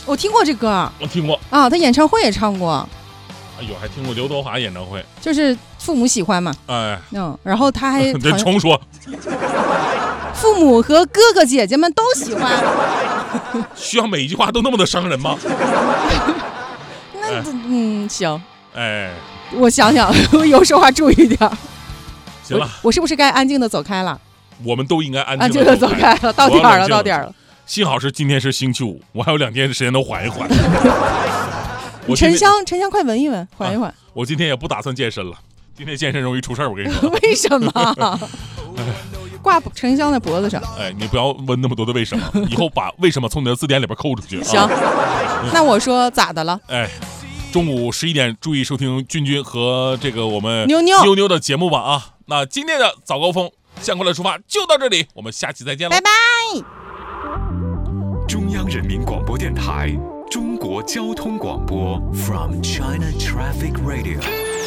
我听过这歌， 我听过啊，他演唱会也唱过。 哎呦，还听过刘德华演唱会， 就是父母喜欢嘛。 哎， 然后他还得重说， 父母和哥哥姐姐们都喜欢。 需要每一句话都那么的伤人吗？ 那行， 哎， 我想想，我以后说话注意点。 行了， 我是不是该安静的走开了？ 我们都应该安静的走开了，到点了，到点了。 幸好是今天是星期五，我还有2天的时间能缓一缓。 沉香，快闻一闻，缓一缓。 我今天也不打算健身了，今天健身容易出事儿，我跟你说。 为什么？挂沉香在脖子上。 哎，你不要问那么多的为什么，以后把为什么从你的字典里边抠出去。 行，那我说咋的了？ 哎，中午11点注意收听君君和这个我们妞妞的节目吧啊！那今天的早高峰向快乐出发就到这里，我们下期再见了， 拜拜。 中央人民广播电台中国交通广播 From China Traffic Radio